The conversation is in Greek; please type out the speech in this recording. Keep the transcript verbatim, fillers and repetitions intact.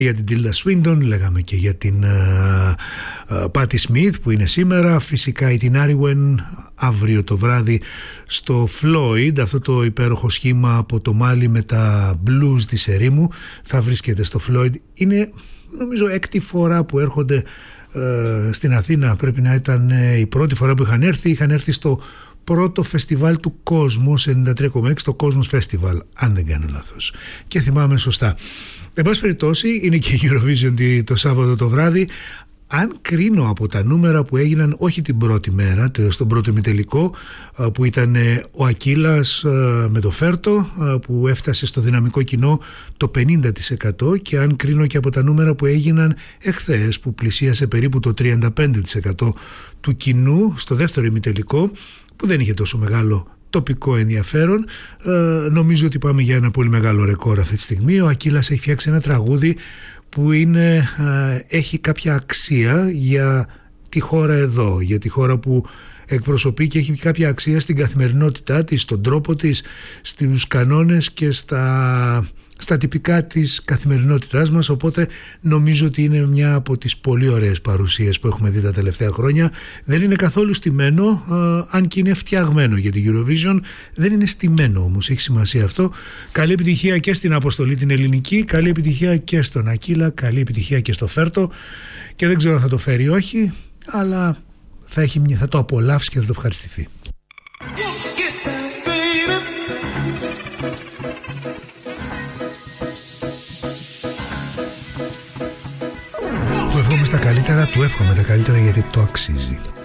Για την Τίλντα Σουίντον, λέγαμε και για την Πάτι uh, Σμιθ uh, που είναι σήμερα, φυσικά η την Άριουεν αύριο το βράδυ στο Floyd, αυτό το υπέροχο σχήμα από το Μάλι με τα blues της ερήμου θα βρίσκεται στο Floyd. Είναι νομίζω έκτη φορά που έρχονται uh, στην Αθήνα, πρέπει να ήταν uh, η πρώτη φορά που είχαν έρθει, είχαν έρθει στο πρώτο φεστιβάλ του Κόσμος ενενήντα τρία κόμμα έξι, το Κόσμος Festival, αν δεν κάνω λάθος και θυμάμαι σωστά. Εν πάση περιπτώσει, είναι και η Eurovision το Σάββατο το βράδυ. Αν κρίνω από τα νούμερα που έγιναν όχι την πρώτη μέρα, στον πρώτο ημιτελικό, που ήταν ο Ακύλας με το Φέρτο, που έφτασε στο δυναμικό κοινό το πενήντα τοις εκατό, και αν κρίνω και από τα νούμερα που έγιναν εχθές, που πλησίασε περίπου το τριάντα πέντε τοις εκατό του κοινού στο δεύτερο ημιτελικό, που δεν είχε τόσο μεγάλο τοπικό ενδιαφέρον, ε, νομίζω ότι πάμε για ένα πολύ μεγάλο ρεκόρ αυτή τη στιγμή. Ο Ακύλας έχει φτιάξει ένα τραγούδι που είναι, ε, έχει κάποια αξία για τη χώρα εδώ, για τη χώρα που εκπροσωπεί, και έχει κάποια αξία στην καθημερινότητά της, στον τρόπο της, στους κανόνες και στα, στα τυπικά της καθημερινότητάς μας, οπότε νομίζω ότι είναι μια από τις πολύ ωραίες παρουσίες που έχουμε δει τα τελευταία χρόνια. Δεν είναι καθόλου στημένο, ε, αν και είναι φτιαγμένο για την Eurovision, δεν είναι στημένο όμως, έχει σημασία αυτό. Καλή επιτυχία και στην αποστολή την ελληνική, καλή επιτυχία και στον Ακύλα, καλή επιτυχία και στο Φέρτο, και δεν ξέρω αν θα το φέρει ή όχι, αλλά θα, έχει, θα το απολαύσει και θα το ευχαριστηθεί. Του εύχομαι τα καλύτερα, του εύχομαι τα καλύτερα γιατί το αξίζει.